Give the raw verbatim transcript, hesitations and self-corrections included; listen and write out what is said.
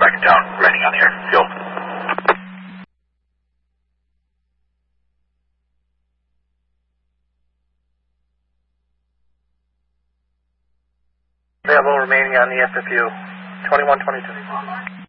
back in town, landing on the airfield. Available remaining on the S F U, twenty-one twenty-two.